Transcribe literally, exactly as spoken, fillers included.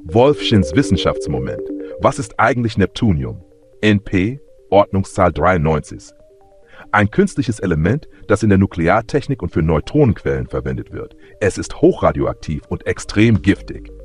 Wolfschins Wissenschaftsmoment. Was ist eigentlich Neptunium? N P, Ordnungszahl dreiundneunzig. Ein künstliches Element, das in der Nukleartechnik und für Neutronenquellen verwendet wird. Es ist hochradioaktiv und extrem giftig.